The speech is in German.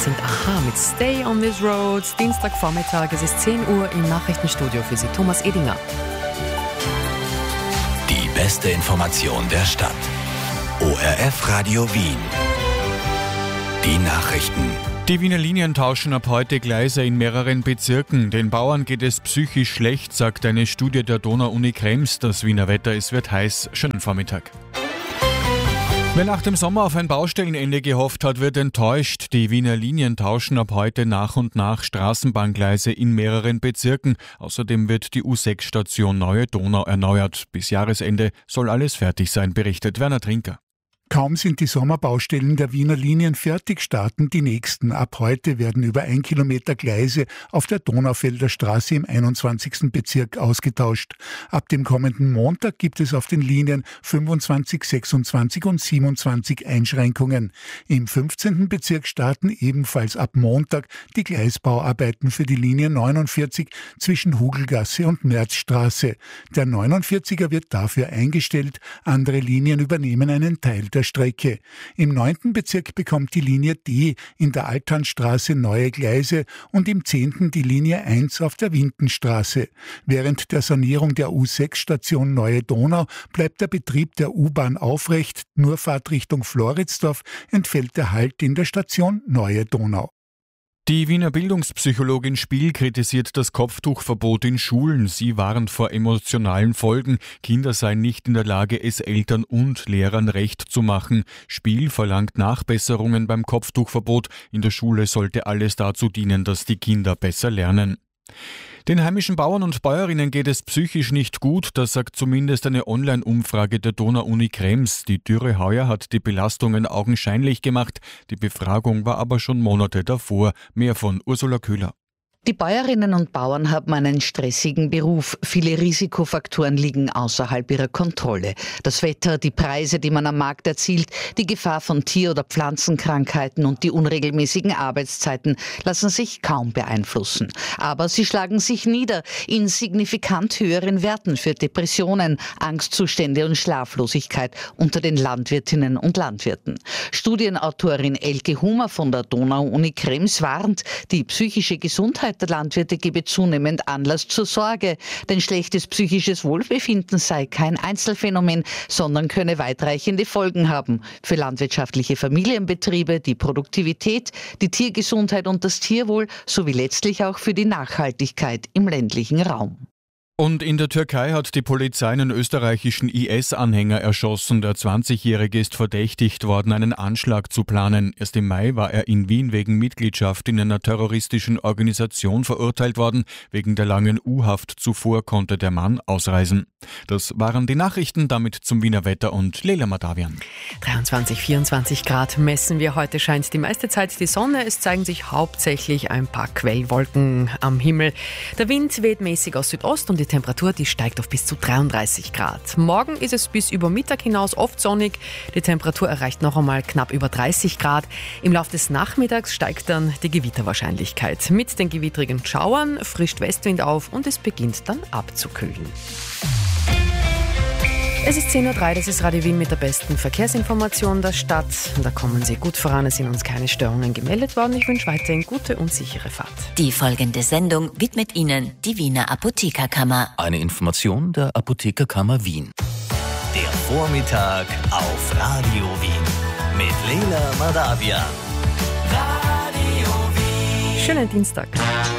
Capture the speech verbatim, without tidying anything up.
Das sind Aha mit Stay on this Road. Dienstagvormittag, es ist zehn Uhr im Nachrichtenstudio für Sie Thomas Edinger. Die beste Information der Stadt. O R F Radio Wien. Die Nachrichten. Die Wiener Linien tauschen ab heute Gleise in mehreren Bezirken. Den Bauern geht es psychisch schlecht, sagt eine Studie der Donau-Uni Krems. Das Wiener Wetter, es wird heiß. Schönen Vormittag. Wer nach dem Sommer auf ein Baustellenende gehofft hat, wird enttäuscht. Die Wiener Linien tauschen ab heute nach und nach Straßenbahngleise in mehreren Bezirken. Außerdem wird die U sechs Station Neue Donau erneuert. Bis Jahresende soll alles fertig sein, berichtet Werner Trinker. Kaum sind die Sommerbaustellen der Wiener Linien fertig, starten die nächsten. Ab heute werden über ein Kilometer Gleise auf der Donaufelder Straße im einundzwanzigsten Bezirk ausgetauscht. Ab dem kommenden Montag gibt es auf den Linien fünfundzwanzig, sechsundzwanzig und siebenundzwanzig Einschränkungen. Im fünfzehnten Bezirk starten ebenfalls ab Montag die Gleisbauarbeiten für die Linie neunundvierzig zwischen Hugelgasse und Märzstraße. Der neunundvierziger wird dafür eingestellt, andere Linien übernehmen einen Teil der Strecke. Im neunten Bezirk bekommt die Linie D in der Alternstraße neue Gleise und im zehnten die Linie eins auf der Windenstraße. Während der Sanierung der U sechs Station Neue Donau bleibt der Betrieb der U-Bahn aufrecht. Nur Fahrtrichtung Floridsdorf entfällt der Halt in der Station Neue Donau. Die Wiener Bildungspsychologin Spiel kritisiert das Kopftuchverbot in Schulen. Sie warnt vor emotionalen Folgen. Kinder seien nicht in der Lage, es Eltern und Lehrern recht zu machen. Spiel verlangt Nachbesserungen beim Kopftuchverbot. In der Schule sollte alles dazu dienen, dass die Kinder besser lernen. Den heimischen Bauern und Bäuerinnen geht es psychisch nicht gut, das sagt zumindest eine Online-Umfrage der Donau-Uni Krems. Die Dürre heuer hat die Belastungen augenscheinlich gemacht, die Befragung war aber schon Monate davor. Mehr von Ursula Köhler. Die Bäuerinnen und Bauern haben einen stressigen Beruf. Viele Risikofaktoren liegen außerhalb ihrer Kontrolle. Das Wetter, die Preise, die man am Markt erzielt, die Gefahr von Tier- oder Pflanzenkrankheiten und die unregelmäßigen Arbeitszeiten lassen sich kaum beeinflussen. Aber sie schlagen sich nieder in signifikant höheren Werten für Depressionen, Angstzustände und Schlaflosigkeit unter den Landwirtinnen und Landwirten. Studienautorin Elke Hummer von der Donau-Uni Krems warnt, die psychische Gesundheit der Landwirte gebe zunehmend Anlass zur Sorge, denn schlechtes psychisches Wohlbefinden sei kein Einzelfenomen, sondern könne weitreichende Folgen haben für landwirtschaftliche Familienbetriebe, die Produktivität, die Tiergesundheit und das Tierwohl sowie letztlich auch für die Nachhaltigkeit im ländlichen Raum. Und in der Türkei hat die Polizei einen österreichischen I S-Anhänger erschossen. Der zwanzigjährige ist verdächtigt worden, einen Anschlag zu planen. Erst im Mai war er in Wien wegen Mitgliedschaft in einer terroristischen Organisation verurteilt worden. Wegen der langen U-Haft zuvor konnte der Mann ausreisen. Das waren die Nachrichten, damit zum Wiener Wetter und Leila Madavian. dreiundzwanzig, vierundzwanzig Grad messen wir. Heute scheint die meiste Zeit die Sonne. Es zeigen sich hauptsächlich ein paar Quellwolken am Himmel. Der Wind weht mäßig aus Südost und die Temperatur, die steigt auf bis zu dreiunddreißig Grad. Morgen ist es bis über Mittag hinaus oft sonnig. Die Temperatur erreicht noch einmal knapp über dreißig Grad. Im Laufe des Nachmittags steigt dann die Gewitterwahrscheinlichkeit. Mit den gewittrigen Schauern frischt Westwind auf und es beginnt dann abzukühlen. Es ist zehn Uhr drei, das ist Radio Wien mit der besten Verkehrsinformation der Stadt. Da kommen Sie gut voran, es sind uns keine Störungen gemeldet worden. Ich wünsche weiterhin gute und sichere Fahrt. Die folgende Sendung widmet Ihnen die Wiener Apothekerkammer. Eine Information der Apothekerkammer Wien. Der Vormittag auf Radio Wien mit Leila Madavian. Radio Wien. Schönen Dienstag.